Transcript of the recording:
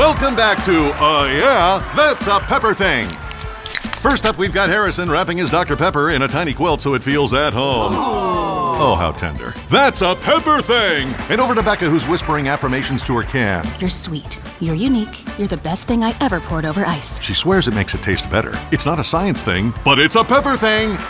Welcome back to Yeah, That's a Pepper Thing. First up, we've got Harrison wrapping his Dr. Pepper in a tiny quilt so it feels at home. Oh, how tender. That's a Pepper Thing! And over to Becca, who's whispering affirmations to her can. You're sweet. You're unique. You're the best thing I ever poured over ice. She swears it makes it taste better. It's not a science thing, but it's a Pepper Thing!